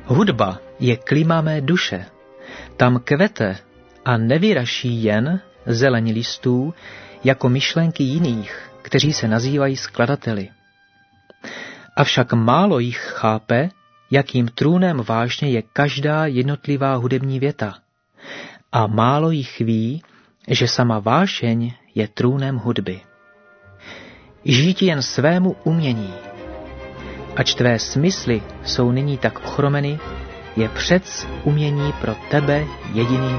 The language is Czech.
Hudba je klima mé duše. Tam kvete a nevyraší jen zeleň listů jako myšlenky jiných, kteří se nazývají skladateli. Avšak málo jich chápe, jakým trůnem vášně je každá jednotlivá hudební věta. A málo jich ví, že sama vášeň je trůnem hudby. Žít jen svému umění. Ač tvé smysly jsou nyní tak ochromeny, je přec umění pro tebe jediným